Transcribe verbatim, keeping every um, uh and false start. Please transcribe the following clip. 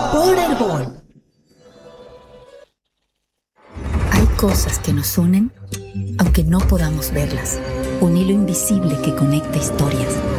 Por Herbol. Hay cosas que nos unen, aunque no podamos verlas. Un hilo invisible que conecta historias.